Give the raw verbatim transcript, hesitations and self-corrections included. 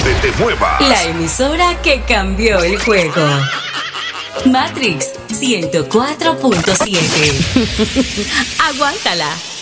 donde te muevas. La emisora que cambió el juego. Matrix ciento cuatro punto siete. Aguántala.